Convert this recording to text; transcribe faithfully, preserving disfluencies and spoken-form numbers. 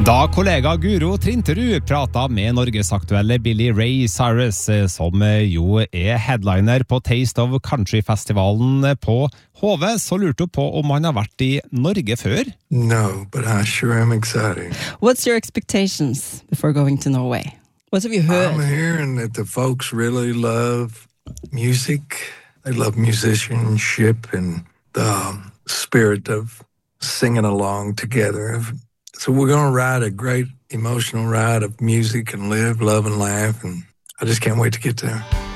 Da kollega Guro Trinterud pratet med Norgesaktuelle Billy Ray Cyrus, som jo er headliner på Taste of Country-festivalen på H V, så lurte hun på om han har vært i Norge før? No, but I sure am excited. What's your expectations before going to Norway? What have you heard? I'm hearing that the folks really love music. They love musicianship and the spirit of singing along together. So we're going to ride a great emotional ride of music and live, love, and laugh, and I just can't wait to get there.